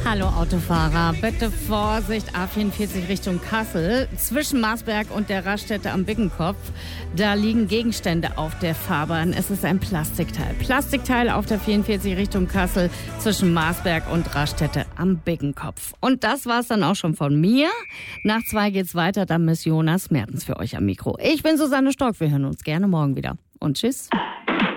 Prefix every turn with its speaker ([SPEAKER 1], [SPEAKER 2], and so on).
[SPEAKER 1] Hallo Autofahrer, bitte Vorsicht, A44 Richtung Kassel. Zwischen Marsberg und der Raststätte am Biggenkopf, da liegen Gegenstände auf der Fahrbahn. Es ist ein Plastikteil. Plastikteil auf der 44 Richtung Kassel zwischen Marsberg und Raststätte am Biggenkopf. Und das war's dann auch schon von mir. Nach 2 geht's weiter, dann ist Jonas Mertens für euch am Mikro. Ich bin Susanne Stork, wir hören uns gerne morgen wieder. Und tschüss.